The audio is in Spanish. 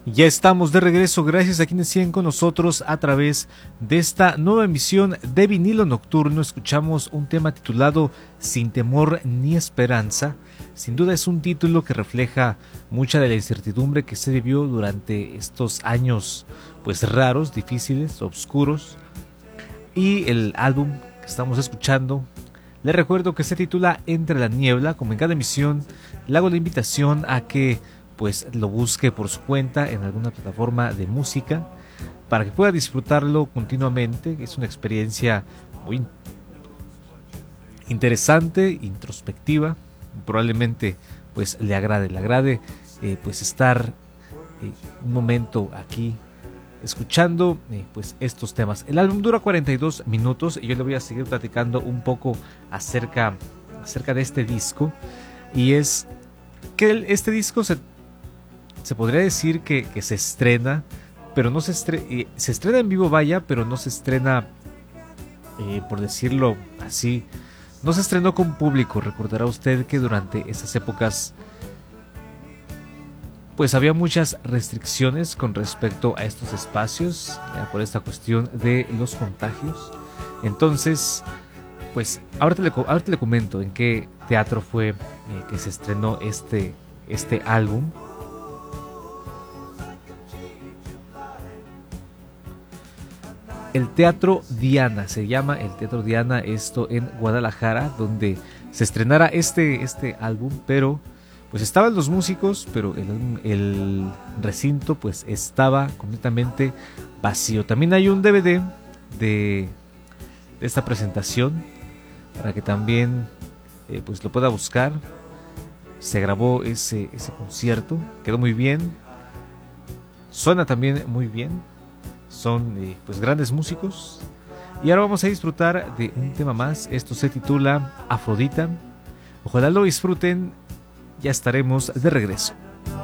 Ya estamos de regreso, gracias a quienes siguen con nosotros a través de esta nueva emisión de Vinilo Nocturno. Escuchamos un tema titulado Sin temor ni esperanza. Sin duda es un título que refleja mucha de la incertidumbre que se vivió durante estos años pues raros, difíciles, oscuros. Y el álbum que estamos escuchando, les recuerdo que se titula Entre la Niebla. Como en cada emisión, le hago la invitación a que pues lo busque por su cuenta en alguna plataforma de música para que pueda disfrutarlo continuamente. Es una experiencia muy interesante, introspectiva. Probablemente pues le agrade pues estar un momento aquí escuchando pues estos temas. El álbum dura 42 minutos y yo le voy a seguir platicando un poco acerca de este disco. Y es que este disco se podría decir que se estrena, pero no se estrena en vivo, vaya, pero no se estrena, por decirlo así, no se estrenó con público. Recordará usted que durante esas épocas pues había muchas restricciones con respecto a estos espacios, por esta cuestión de los contagios. Entonces, pues ahorita le comento en qué teatro fue que se estrenó este álbum. El Teatro Diana, se llama el Teatro Diana, esto en Guadalajara, donde se estrenara este álbum, pero pues estaban los músicos, pero el recinto pues estaba completamente vacío. También hay un DVD de esta presentación para que también pues lo pueda buscar. Se grabó ese concierto, quedó muy bien, suena también muy bien. Son pues grandes músicos. Y ahora vamos a disfrutar de un tema más. Esto se titula Afrodita. Ojalá lo disfruten. Ya estaremos de regreso.